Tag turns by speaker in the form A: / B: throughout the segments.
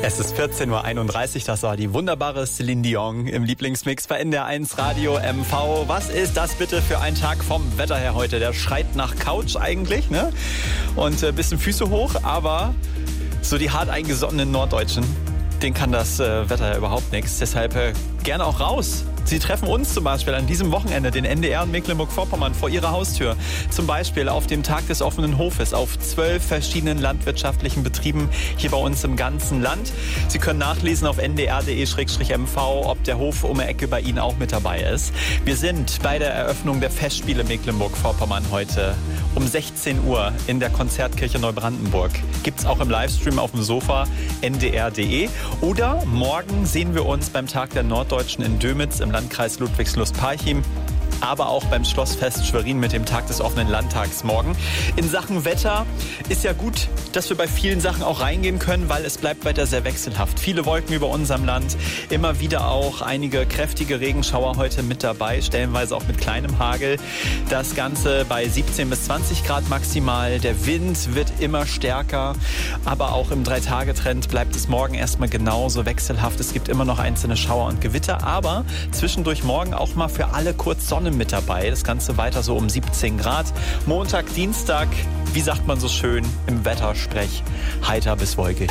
A: Es ist 14.31 Uhr, das war die wunderbare Celine Dion im Lieblingsmix bei NDR 1 Radio MV. Was ist das bitte für ein Tag vom Wetter her heute? Der schreit nach Couch eigentlich, ne? Und ein bisschen Füße hoch, aber so die hart eingesonnenen Norddeutschen, denen kann das Wetter ja überhaupt nichts. Deshalb gerne auch raus. Sie treffen uns zum Beispiel an diesem Wochenende, den NDR in Mecklenburg-Vorpommern, vor ihrer Haustür. Zum Beispiel auf dem Tag des offenen Hofes auf 12 verschiedenen landwirtschaftlichen Betrieben hier bei uns im ganzen Land. Sie können nachlesen auf ndr.de/mv, ob der Hof um die Ecke bei Ihnen auch mit dabei ist. Wir sind bei der Eröffnung der Festspiele Mecklenburg-Vorpommern heute um 16 Uhr in der Konzertkirche Neubrandenburg. Gibt's auch im Livestream auf dem Sofa ndr.de. Oder morgen sehen wir uns beim Tag der Norddeutschen in Dömitz im Landkreis Ludwigslust-Parchim, aber auch beim Schlossfest Schwerin mit dem Tag des offenen Landtags morgen. In Sachen Wetter ist ja gut, dass wir bei vielen Sachen auch reingehen können, weil es bleibt weiter sehr wechselhaft. Viele Wolken über unserem Land, immer wieder auch einige kräftige Regenschauer heute mit dabei, stellenweise auch mit kleinem Hagel. Das Ganze bei 17 bis 20 Grad maximal. Der Wind wird immer stärker, aber auch im 3-Tage-Trend bleibt es morgen erstmal genauso wechselhaft. Es gibt immer noch einzelne Schauer und Gewitter, aber zwischendurch morgen auch mal für alle kurz Sonne mit dabei. Das Ganze weiter so um 17 Grad. Montag, Dienstag, wie sagt man so schön im Wettersprech, heiter bis wolkig.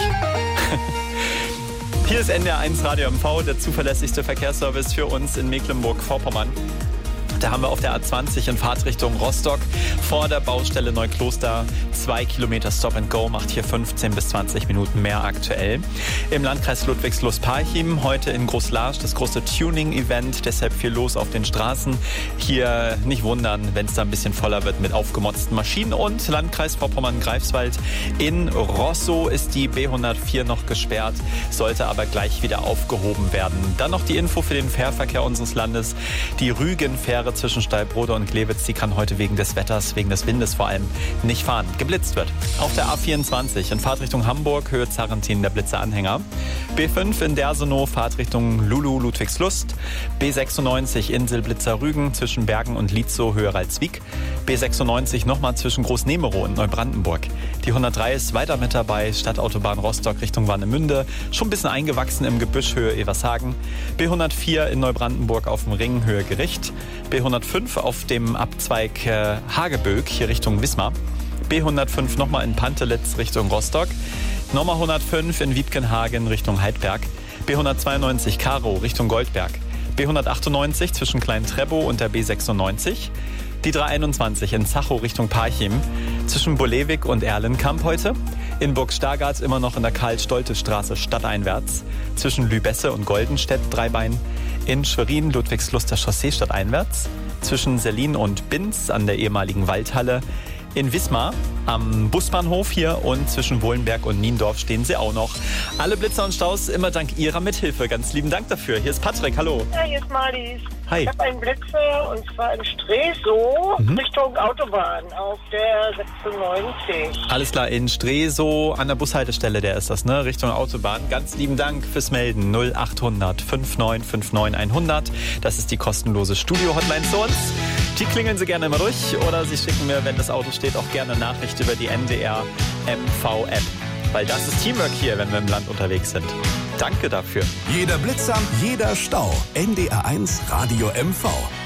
A: Hier ist NDR 1 Radio MV, der zuverlässigste Verkehrsservice für uns in Mecklenburg-Vorpommern. Da haben wir auf der A20 in Fahrtrichtung Rostock vor der Baustelle Neukloster 2 Kilometer Stop and Go, macht hier 15 bis 20 Minuten mehr aktuell. Im Landkreis Ludwigslust-Parchim heute in Großlarsch das große Tuning-Event, deshalb viel los auf den Straßen. Hier nicht wundern, wenn es da ein bisschen voller wird mit aufgemotzten Maschinen. Und Landkreis Vorpommern-Greifswald in Rosso ist die B104 noch gesperrt, sollte aber gleich wieder aufgehoben werden. Dann noch die Info für den Fährverkehr unseres Landes. Die Rügenfähre zwischen Steilbrode und Glewitz, die kann heute wegen des Wetters, wegen des Windes vor allem, nicht fahren. Geblitzt wird. Auf der A24 in Fahrtrichtung Hamburg, Höhe Zarrentin, der Blitzeranhänger. B5 in Dersenow, Fahrtrichtung Lulu, Ludwigslust. B96 Insel Blitzer Rügen zwischen Bergen und Lietzow, Höhe Ralswiek. B96 nochmal zwischen Großnemerow und Neubrandenburg. Die 103 ist weiter mit dabei, Stadtautobahn Rostock Richtung Warnemünde. Schon ein bisschen eingewachsen im Gebüsch, Höhe Evershagen. B104 in Neubrandenburg auf dem Ring, Höhe Gericht. B105 auf dem Abzweig Hageböck, hier Richtung Wismar. B105 nochmal in Pantelitz Richtung Rostock. Nochmal 105 in Wiebkenhagen Richtung Heidberg. B192 Karow Richtung Goldberg. B198 zwischen Klein-Treppow und der B96. Die 321 in Zachow Richtung Parchim. Zwischen Bolewik und Erlenkamp heute. In Burg Stargard immer noch in der Karl-Stolte-Straße stadteinwärts. Zwischen Lübesse und Goldenstedt Dreibein. In Schwerin Ludwigsluster Chaussee stadteinwärts. Zwischen Sellin und Binz an der ehemaligen Waldhalle. In Wismar am Busbahnhof hier und zwischen Wohlenberg und Niendorf stehen sie auch noch. Alle Blitzer und Staus immer dank Ihrer Mithilfe. Ganz lieben Dank dafür. Hier ist Patrick, hallo.
B: Ja, hier ist Marlies.
A: Hi.
B: Ich habe einen Blitzer und zwar in Stresow Richtung Autobahn auf der 96.
A: Alles klar, in Stresow an der Bushaltestelle, der ist das, ne? Richtung Autobahn. Ganz lieben Dank fürs Melden. 0800 5959 100. Das ist die kostenlose Studio-Hotline zu uns. Die klingeln Sie gerne mal durch oder Sie schicken mir, wenn das Auto steht, auch gerne eine Nachricht über die NDR MV-App. Weil das ist Teamwork hier, wenn wir im Land unterwegs sind. Danke dafür.
C: Jeder Blitzer, jeder Stau. NDR 1 Radio MV.